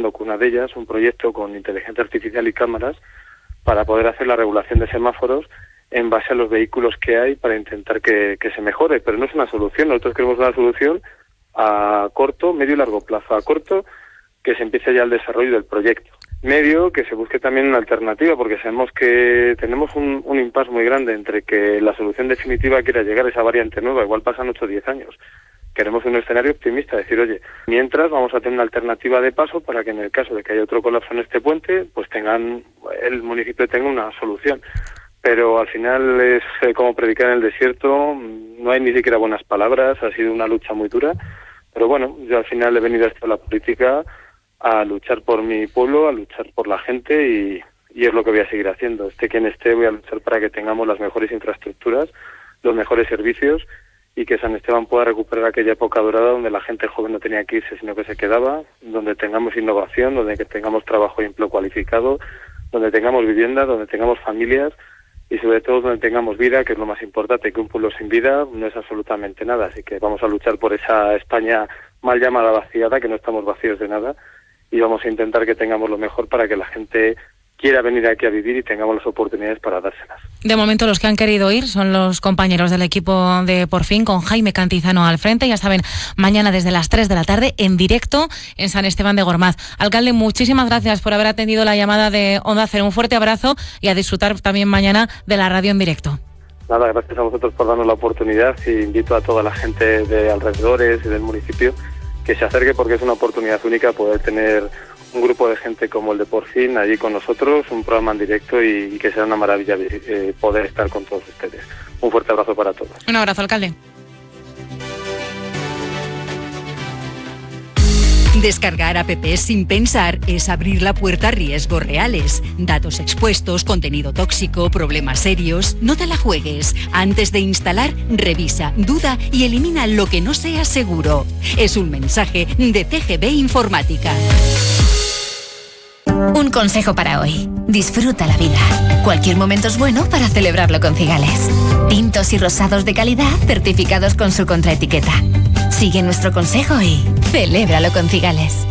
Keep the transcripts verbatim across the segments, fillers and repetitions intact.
desarrollando con una de ellas un proyecto con inteligencia artificial y cámaras para poder hacer la regulación de semáforos en base a los vehículos que hay para intentar que, que se mejore, pero no es una solución. Nosotros queremos una solución a corto, medio y largo plazo. A corto, que se empiece ya el desarrollo del proyecto. Medio, que se busque también una alternativa, porque sabemos que tenemos un, un impasse muy grande entre que la solución definitiva quiera llegar a esa variante nueva, igual pasan ocho o diez años. Queremos un escenario optimista, decir, oye, mientras vamos a tener una alternativa de paso para que en el caso de que haya otro colapso en este puente, pues tengan, el municipio tenga una solución. Pero al final es eh, como predicar en el desierto, no hay ni siquiera buenas palabras, ha sido una lucha muy dura, pero bueno, yo al final he venido a esto a la política a luchar por mi pueblo, a luchar por la gente y, y es lo que voy a seguir haciendo. Esté quien esté, voy a luchar para que tengamos las mejores infraestructuras, los mejores servicios y que San Esteban pueda recuperar aquella época dorada donde la gente joven no tenía que irse, sino que se quedaba, donde tengamos innovación, donde tengamos trabajo y empleo cualificado, donde tengamos vivienda, donde tengamos familias y sobre todo donde tengamos vida, que es lo más importante, que un pueblo sin vida no es absolutamente nada. Así que vamos a luchar por esa España mal llamada vaciada, que no estamos vacíos de nada, y vamos a intentar que tengamos lo mejor para que la gente quiera venir aquí a vivir y tengamos las oportunidades para dárselas. De momento los que han querido ir son los compañeros del equipo de Por Fin, con Jaime Cantizano al frente. Ya saben, mañana desde las tres de la tarde en directo en San Esteban de Gormaz. Alcalde, muchísimas gracias por haber atendido la llamada de Onda Cero. Un fuerte abrazo y a disfrutar también mañana de la radio en directo. Nada, gracias a vosotros por darnos la oportunidad y invito a toda la gente de alrededores y del municipio que se acerque porque es una oportunidad única poder tener un grupo de gente como el de Por Fin allí con nosotros, un programa en directo y, y que será una maravilla eh, poder estar con todos ustedes. Un fuerte abrazo para todos. Un abrazo, alcalde. Descargar apps sin pensar es abrir la puerta a riesgos reales. Datos expuestos, contenido tóxico, problemas serios. No te la juegues. Antes de instalar, revisa, duda y elimina lo que no sea seguro. Es un mensaje de C G B Informática. Un consejo para hoy. Disfruta la vida. Cualquier momento es bueno para celebrarlo con Cigales. Tintos y rosados de calidad certificados con su contraetiqueta. Sigue nuestro consejo y celébralo con Cigales.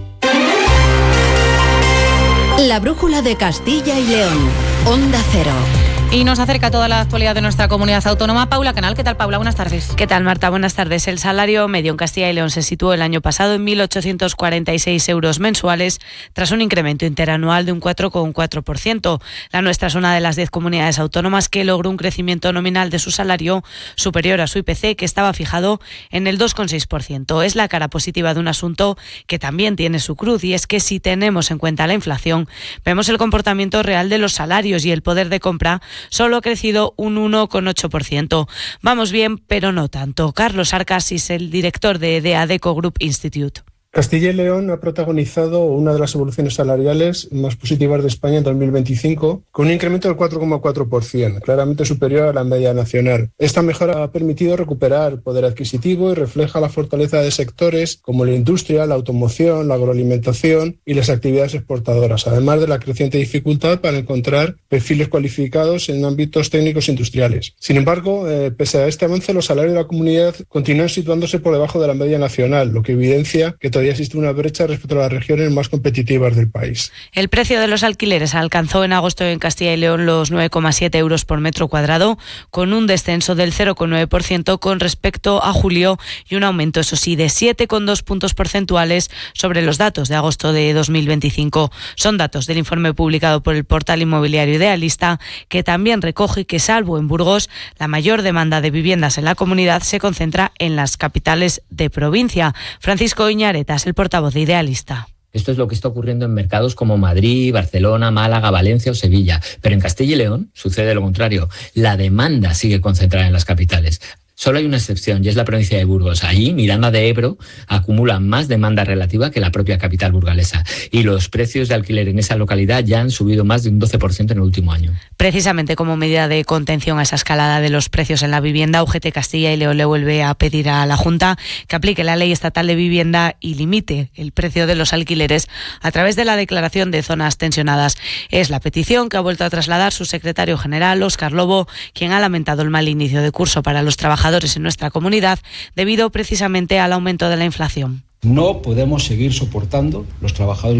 La brújula de Castilla y León. Onda Cero. Y nos acerca toda la actualidad de nuestra comunidad autónoma. Paula Canal, ¿qué tal, Paula? Buenas tardes. ¿Qué tal, Marta? Buenas tardes. El salario medio en Castilla y León se situó el año pasado en mil ochocientos cuarenta y seis euros mensuales, tras un incremento interanual de un cuatro coma cuatro por ciento. La nuestra es una de las diez comunidades autónomas que logró un crecimiento nominal de su salario superior a su I P C, que estaba fijado en el dos coma seis por ciento. Es la cara positiva de un asunto que también tiene su cruz, y es que si tenemos en cuenta la inflación, vemos el comportamiento real de los salarios y el poder de compra solo ha crecido un uno coma ocho por ciento. Vamos bien, pero no tanto. Carlos Arcas es el director de The Adecco Group Institute. Castilla y León ha protagonizado una de las evoluciones salariales más positivas de España en dos mil veinticinco, con un incremento del cuatro coma cuatro por ciento, claramente superior a la media nacional. Esta mejora ha permitido recuperar poder adquisitivo y refleja la fortaleza de sectores como la industria, la automoción, la agroalimentación y las actividades exportadoras, además de la creciente dificultad para encontrar perfiles cualificados en ámbitos técnicos industriales. Sin embargo, eh, pese a este avance, los salarios de la comunidad continúan situándose por debajo de la media nacional, lo que evidencia que todavía existe una brecha respecto a las regiones más competitivas del país. El precio de los alquileres alcanzó en agosto en Castilla y León los nueve coma siete euros por metro cuadrado, con un descenso del cero coma nueve por ciento con respecto a julio y un aumento, eso sí, de siete coma dos puntos porcentuales sobre los datos de agosto de dos mil veinticinco. Son datos del informe publicado por el portal inmobiliario Idealista, que también recoge que, salvo en Burgos, la mayor demanda de viviendas en la comunidad se concentra en las capitales de provincia. Francisco Iñareta, el portavoz de Idealista. Esto es lo que está ocurriendo en mercados como Madrid, Barcelona, Málaga, Valencia o Sevilla. Pero en Castilla y León sucede lo contrario. La demanda sigue concentrada en las capitales. Solo hay una excepción y es la provincia de Burgos. Allí, Miranda de Ebro acumula más demanda relativa que la propia capital burgalesa. Y los precios de alquiler en esa localidad ya han subido más de un doce por ciento en el último año. Precisamente como medida de contención a esa escalada de los precios en la vivienda, U G T Castilla y León le vuelve a pedir a la Junta que aplique la Ley Estatal de Vivienda y limite el precio de los alquileres a través de la declaración de zonas tensionadas. Es la petición que ha vuelto a trasladar su secretario general, Óscar Lobo, quien ha lamentado el mal inicio de curso para los trabajadores en nuestra comunidad debido precisamente al aumento de la inflación. No podemos seguir soportando los trabajadores